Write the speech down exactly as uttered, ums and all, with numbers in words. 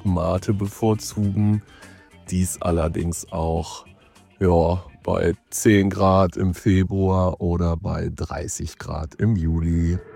Mate bevorzugen. Dies allerdings auch ja, bei zehn Grad im Februar oder bei dreißig Grad im Juli.